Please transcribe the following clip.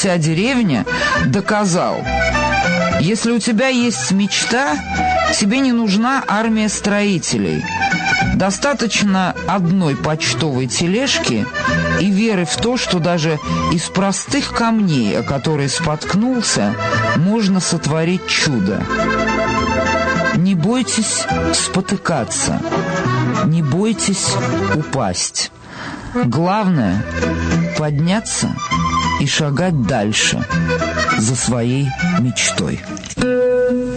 вся деревня доказал: если у тебя есть мечта, тебе не нужна армия строителей. Достаточно одной почтовой тележки и веры в то, что даже из простых камней, о которые споткнулся, можно сотворить чудо. Не бойтесь спотыкаться, не бойтесь упасть. Главное — подняться и шагать дальше за своей мечтой.